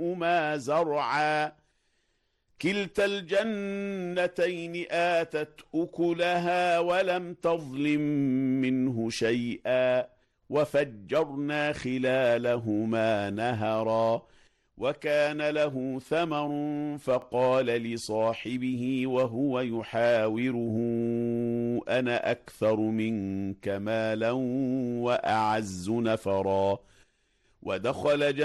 لهما زرعا كلتا الجنتين آتت أكلها ولم تظلم منه شيئا وفجرنا خلالهما نهرا وكان له ثمر فقال لصاحبه وهو يحاوره أنا أكثر منك مالا وأعز نفرا ودخل